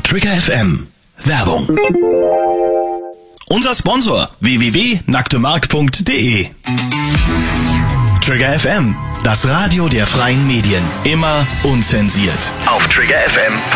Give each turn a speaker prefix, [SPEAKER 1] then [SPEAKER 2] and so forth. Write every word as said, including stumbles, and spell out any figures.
[SPEAKER 1] Trigger F M. Werbung. Unser Sponsor w w w punkt nacktemark punkt de. Trigger F M, das Radio der freien Medien. Immer unzensiert. Auf trigger f m punkt de.